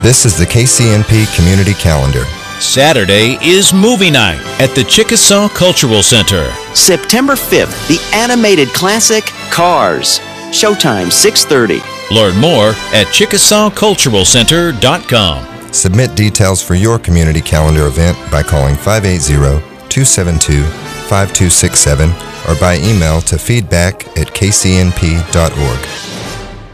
This is the KCNP Community Calendar. Saturday is movie night at the Chickasaw Cultural Center. September 5th, the animated classic Cars. Showtime 6:30. Learn more at ChickasawCulturalCenter.com. Submit details for your community calendar event by calling 580-272-5267 or by email to feedback@kcnp.org.